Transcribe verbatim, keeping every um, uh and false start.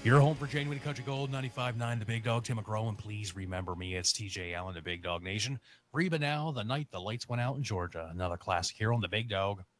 Your home for genuine country gold, ninety-five point nine The Big Dog, Tim McGraw, and please remember me. It's T J Allen, the Big Dog Nation. Reba now, the night the lights went out in Georgia. Another classic here on the Big Dog